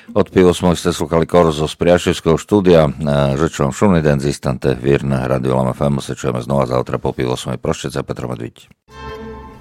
Od 8 ste slúchali Korzo z Priaševského štúdia. Žečujem šumný den, zistante, vírne, Radio Lama FM. Se čujeme znova zautra po 8. Prošťaca, Petro Medviť.